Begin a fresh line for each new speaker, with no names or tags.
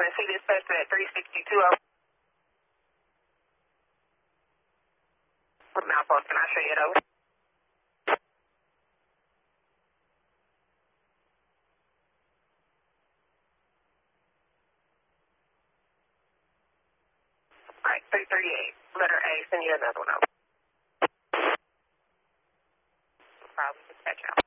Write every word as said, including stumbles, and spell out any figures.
Tennessee dispatch at three sixty-two oh. What mouthful can I show you it over? All right, three thirty-eight. Letter A, send you another one over. No problem, dispatch out.